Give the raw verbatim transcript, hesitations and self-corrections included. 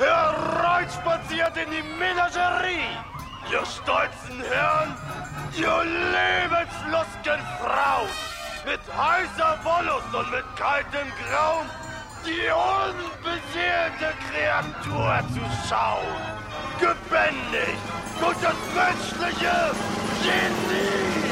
hereinspaziert in die Menagerie. Ihr stolzen Herren, ihr lebenslustigen Frauen, mit heißer Wollust und mit kaltem Grauen, die unbeseelte Kreatur zu schauen, gebändigt durch das menschliche Genie.